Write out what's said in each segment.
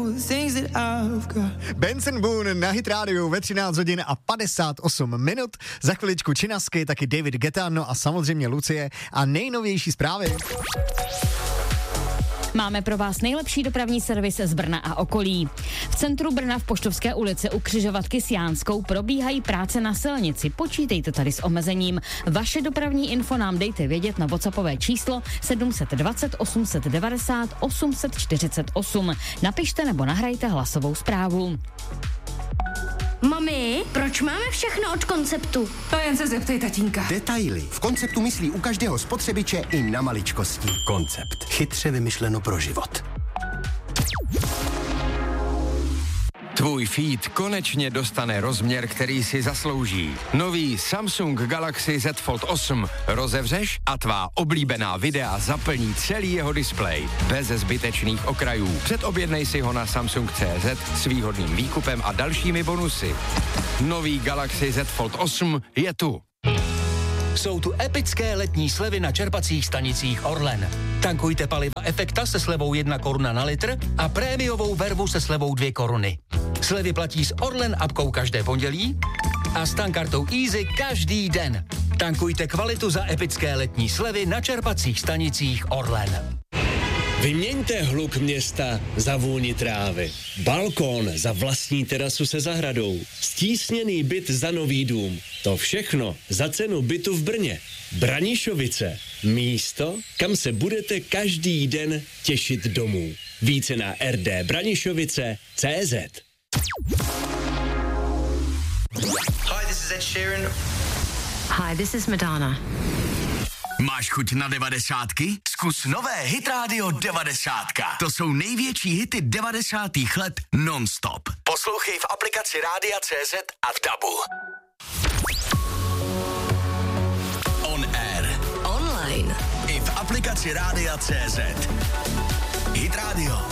Benson Boone na Hit Radio ve 13 hodin a 58 minut. Za chviličku Činasky, taky David Guetta, no a samozřejmě Lucie a nejnovější zprávy. Máme pro vás nejlepší dopravní servis z Brna a okolí. V centru Brna v Poštovské ulici u křižovatky s Jánskou probíhají práce na silnici. Počítejte tady s omezením. Vaše dopravní info nám dejte vědět na WhatsAppové číslo 720 890 848. Napište nebo nahrajte hlasovou zprávu. Mami, proč máme všechno od Konceptu? To jen se zeptej tatínka. Detaily. V Konceptu myslí u každého spotřebiče i na maličkosti. Koncept. Chytře vymyšleno pro život. Tvůj feed konečně dostane rozměr, který si zaslouží. Nový Samsung Galaxy Z Fold 8 rozevřeš a tvá oblíbená videa zaplní celý jeho displej. Bez zbytečných okrajů. Předobjednej si ho na Samsung.cz s výhodným výkupem a dalšími bonusy. Nový Galaxy Z Fold 8 je tu. Jsou tu epické letní slevy na čerpacích stanicích Orlen. Tankujte paliva Efekta se slevou 1 koruna na litr a prémiovou vervu se slevou 2 koruny. Slevy platí s Orlen apkou každé pondělí a s tankartou Easy každý den. Tankujte kvalitu za epické letní slevy na čerpacích stanicích Orlen. Vyměňte hluk města za vůni trávy. Balkón za vlastní terasu se zahradou. Stísněný byt za nový dům. To všechno za cenu bytu v Brně. Branišovice. Místo, kam se budete každý den těšit domů. Více na rdbranišovice.cz. Hi, this is Ed Sheeran. Hi, this is Madonna. Máš chuť na 90ky? Zkus nové Hit Radio 90. To jsou největší hity 90. let non-stop. Poslouchej v aplikaci Rádia.cz a v DABu. On air. Online. I v aplikaci Rádia.cz. Hit Radio.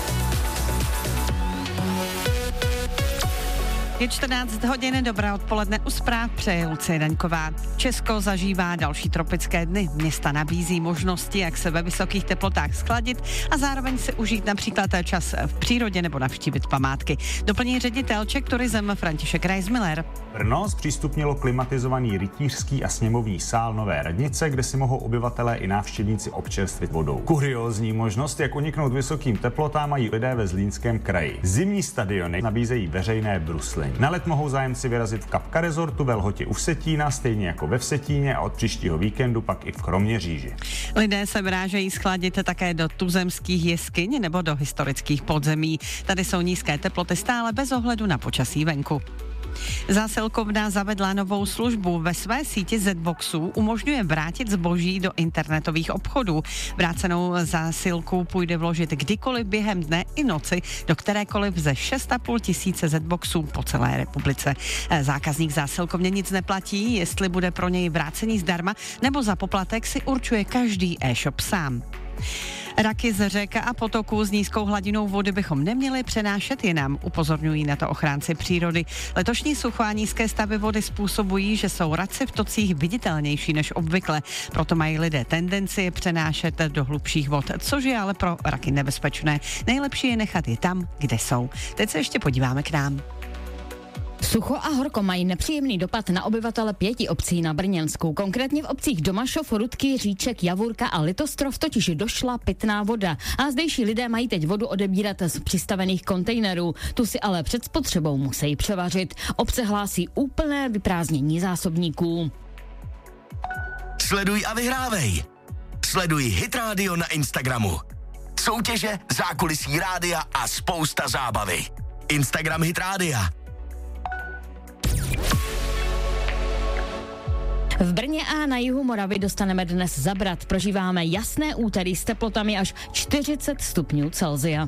Je 14 hodin, dobré odpoledne, u zpráv přeje Lucie Daňková. Česko zažívá další tropické dny. Města nabízí možnosti, jak se ve vysokých teplotách schladit a zároveň si užít například čas v přírodě nebo navštívit památky. Doplní ředitel Czech Tourism František Reismiller. Brno zpřístupnilo klimatizovaný rytířský a sněmovní sál Nové radnice, kde si mohou obyvatelé i návštěvníci občerstvit vodou. Kuriózní možnost, jak uniknout vysokým teplotám, mají lidé ve Zlínském kraji. Zimní stadiony nabízejí veřejné bruslení. Na let mohou zájemci vyrazit v Kapka Resortu ve Lhotě u Vsetína, stejně jako ve Vsetíně a od příštího víkendu pak i v Kroměříži. Lidé se vyrážejí schladit také do tuzemských jeskyň nebo do historických podzemí. Tady jsou nízké teploty stále bez ohledu na počasí venku. Zásilkovna zavedla novou službu. Ve své síti Z-Boxů umožňuje vrátit zboží do internetových obchodů. Vrácenou zásilku půjde vložit kdykoliv během dne i noci do kterékoliv ze 6,5 tisíce Z-Boxů po celé republice. Zákazník zásilkovně nic neplatí, jestli bude pro něj vrácení zdarma nebo za poplatek si určuje každý e-shop sám. Raky z řek a potoků s nízkou hladinou vody bychom neměli přenášet jinam, upozorňují na to ochránci přírody. Letošní sucho a nízké stavy vody způsobují, že jsou raci v tocích viditelnější než obvykle. Proto mají lidé tendenci je přenášet do hlubších vod, což je ale pro raky nebezpečné. Nejlepší je nechat je tam, kde jsou. Teď se ještě podíváme k nám. Sucho a horko mají nepříjemný dopad na obyvatele 5 obcí na Brněnsku. Konkrétně v obcích Domašov, Rudky, Říček, Javůrka a Litostrov totiž došla pitná voda. A zdejší lidé mají teď vodu odebírat z přistavených kontejnerů. Tu si ale před spotřebou musí převařit. Obce hlásí úplné vyprázdnění zásobníků. Sleduj a vyhrávej. Sleduj Hit Radio na Instagramu. Soutěže, zákulisí rádia a spousta zábavy. Instagram Hit Rádia. V Brně a na jihu Moravy dostaneme dnes zabrat. Prožíváme jasné úterý s teplotami až 40 stupňů Celsia.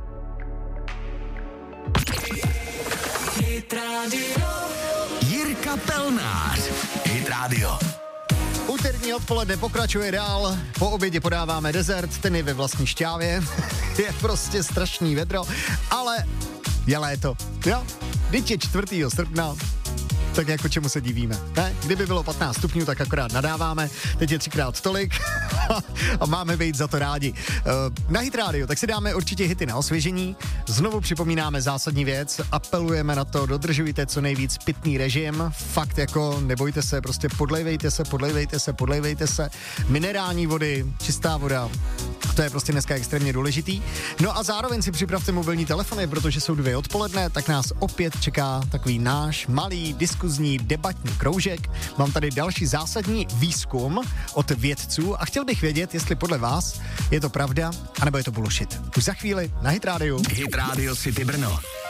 Jirka Pelnář. Hit Radio. Úterní odpoledne pokračuje dál. Po obědě podáváme dezert, ten je ve vlastní šťávě. Je prostě strašný vedro, ale je léto. Jo? Teď je 4. srpna. Tak jako čemu se divíme, ne? Kdyby bylo 15 stupňů, tak akorát nadáváme, teď je 3x tolik, a máme být za to rádi. Na Hit Radio, tak si dáme určitě hity na osvěžení. Znovu připomínáme zásadní věc, apelujeme na to, dodržujte co nejvíc pitný režim. Fakt jako nebojte se, prostě podlejvejte se. Minerální vody, čistá voda, to je prostě dneska extrémně důležitý. No a zároveň si připravte mobilní telefony, protože jsou 2 odpoledne, tak nás opět čeká takový náš malý diskuzní debatní kroužek. Mám tady další zásadní výzkum od vědců a chtěl bych vědět, jestli podle vás je to pravda, anebo je to bullshit. Už za chvíli na Hit Radio. Hit Radio City Brno.